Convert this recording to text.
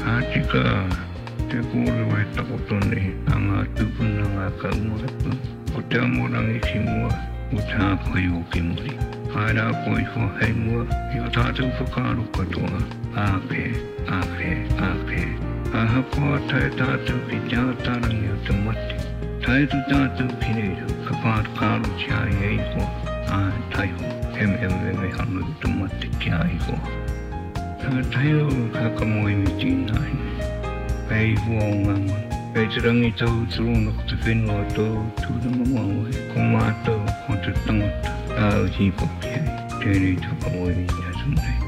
아직가 대구를 했다 것도니 아마 두분나가 가무라고 오타모랑이 심어 오타 거유기물이 아라 보이고 해무 이거 다들 포카로 거도아 앞에 아하고 타이다도 비자 다른 요즘 맞지 타이도 다도 비네도 가파로 차이고 아 타이고 엠엠엠에 하는 좀 맞지 차이고 타이로 가까모이 미치나이 배우엉망 배지랑이 저 들어오는 것도 빈로도 두르마마와 고마도 혼자 땅었다 아우지 법이야 제리 저가 모이냐 something